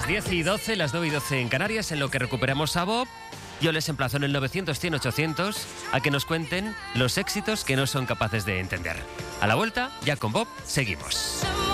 Las 10 y 12, las 9 y 12 en Canarias, en lo que recuperamos a Bob. Yo les emplazo en el 900-100-800 a que nos cuenten los éxitos que no son capaces de entender. A la vuelta, ya con Bob, seguimos.